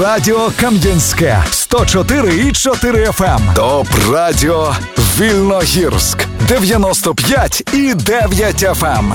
Радіо Кам'янське 104,4 FM. Топ Радіо Вільногірськ 95,9 FM.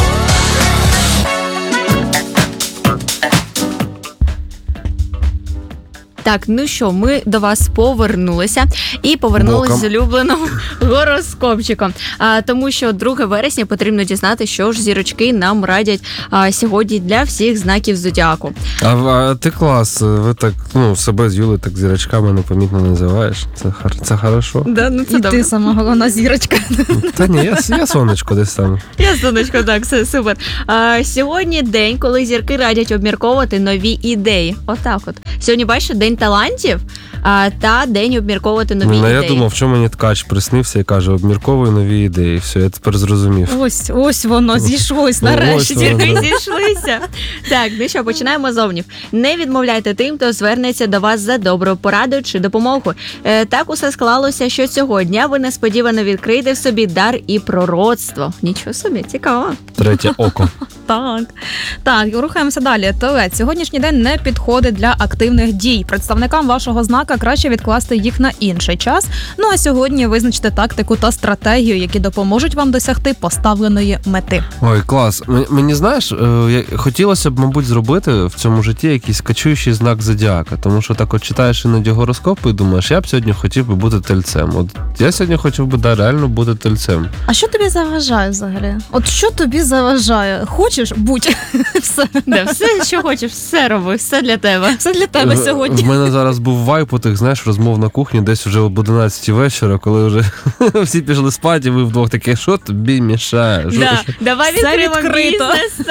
Так, ну що, ми до вас повернулися з улюбленим гороскопчиком. Тому що 2 вересня потрібно дізнати, що ж зірочки нам радять сьогодні для всіх знаків зодіаку. А ти клас, ви так, себе з Юлею так зірочками непомітно називаєш. Це хорошо. Да, це і добре. ти сама головна зірочка. Та ні, я сонечко десь там. Я сонечко, так, все супер. Сьогодні день, коли зірки радять обмірковувати нові ідеї. Отак от. Сьогодні, бачите, день талантів та день обмірковувати нові ідеї. Я думав, що мені ткач приснився і каже, обмірковуй нові ідеї. Все, я тепер зрозумів. Ось воно, зійшлось нарешті. Зійшлися. Так, ну що, починаємо з овнів. Не відмовляйте тим, хто звернеться до вас за доброю порадою чи допомогою. Так усе склалося, що цього дня ви несподівано відкриєте в собі дар і пророцтво. Нічого собі, цікаво. Третє око. Так, рухаємося далі. Телець. Сьогоднішній день не підходить для активних дій. Представникам вашого знака краще відкласти їх на інший час. Ну а сьогодні визначте тактику та стратегію, які допоможуть вам досягти поставленої мети. Ой, клас. Мені, знаєш, хотілося б, мабуть, зробити в цьому житті якийсь качуючий знак зодіака. Тому що так от читаєш іноді гороскопи і думаєш, я б сьогодні хотів би бути тельцем. От я сьогодні хотів би реально бути тельцем. А що тобі заважає взагалі? От що тобі заважає? Хочеш? Будь. Все. Да, все, що хочеш, все роби, все для тебе. Все для тебе сьогодні. В мене зараз був вайп у тих, знаєш, розмов на кухні десь вже об 11 вечора, коли вже всі пішли спати, і ви вдвох таке, що тобі мішає? Давай відкриємо бізнес.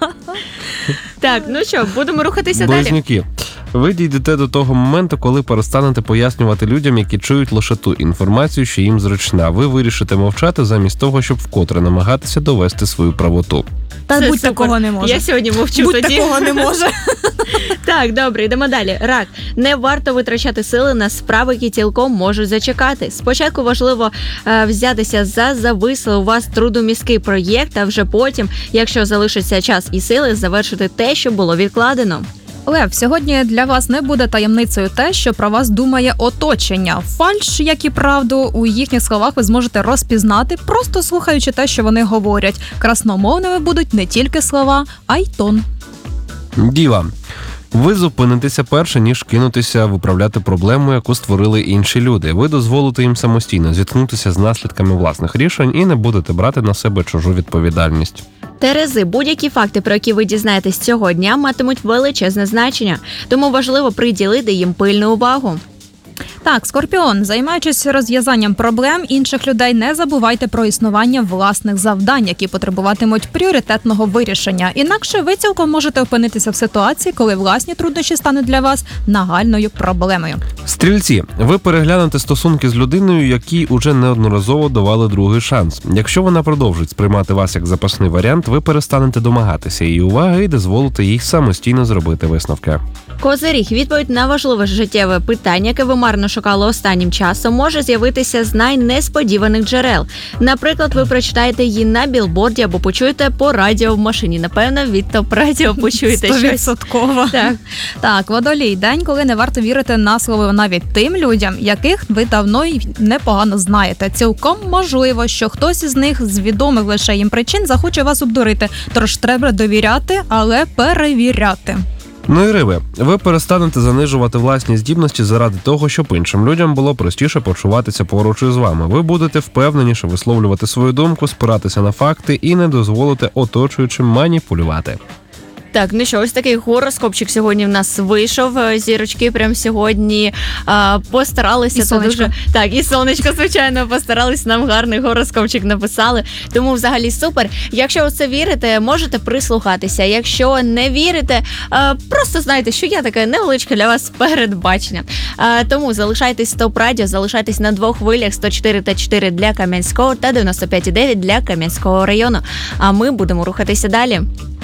Так, ну що, будемо рухатися далі. Близнюки. Ви дійдете до того моменту, коли перестанете пояснювати людям, які чують лише ту інформацію, що їм зручна. Ви вирішите мовчати замість того, щоб вкотре намагатися довести свою правоту. Та будь такого не може. Я сьогодні мовчу тоді. Будь такого не може. Так, добре, йдемо далі. Рак. Не варто витрачати сили на справи, які цілком можуть зачекати. Спочатку важливо взятися за завислий у вас трудомісткий проєкт, а вже потім, якщо залишиться час і сили, завершити те, що було відкладено. Лев, сьогодні для вас не буде таємницею те, що про вас думає оточення. Фальш, як і правду, у їхніх словах ви зможете розпізнати, просто слухаючи те, що вони говорять. Красномовними будуть не тільки слова, а й тон. Діва. Ви зупинитеся перше, ніж кинутися виправляти проблему, яку створили інші люди. Ви дозволите їм самостійно зіткнутися з наслідками власних рішень і не будете брати на себе чужу відповідальність. Терези, будь-які факти, про які ви дізнаєтесь цього дня, матимуть величезне значення, тому важливо приділити їм пильну увагу. Так, Скорпіон, займаючись розв'язанням проблем інших людей, не забувайте про існування власних завдань, які потребуватимуть пріоритетного вирішення. Інакше ви цілком можете опинитися в ситуації, коли власні труднощі стануть для вас нагальною проблемою. Стрільці, ви переглянете стосунки з людиною, якій уже неодноразово давали другий шанс. Якщо вона продовжить сприймати вас як запасний варіант, ви перестанете домагатися її уваги і дозволите їй самостійно зробити висновки. Козиріг, відповідь на важливе життєве питання, яке ви марно шукали останнім часом, може з'явитися з найнесподіваних джерел. Наприклад, ви прочитаєте її на білборді або почуєте по радіо в машині. Напевно, від топ-радіо почуєте щось. 100%. Так, Водолій, день, коли не варто вірити на слово навіть тим людям, яких ви давно й непогано знаєте. Цілком можливо, що хтось із них з відомих лише їм причин захоче вас обдурити. Тож треба довіряти, але перевіряти. Ну і риби, ви перестанете занижувати власні здібності заради того, щоб іншим людям було простіше почуватися поруч із вами. Ви будете впевненіше висловлювати свою думку, спиратися на факти і не дозволите оточуючим маніпулювати. Так, ну що, ось такий гороскопчик сьогодні в нас вийшов. Зірочки прям сьогодні постаралися. І сонечко. Так, і сонечко, звичайно, постарались, нам гарний гороскопчик написали. Тому взагалі супер. Якщо ви це вірите, можете прислухатися. Якщо не вірите, просто знайте, що є таке невеличке для вас передбачення. Тому залишайтесь в Топ-Радіо, залишайтесь на 2 хвилях 104,4 для Кам'янського та 95,9 для Кам'янського району. А ми будемо рухатися далі.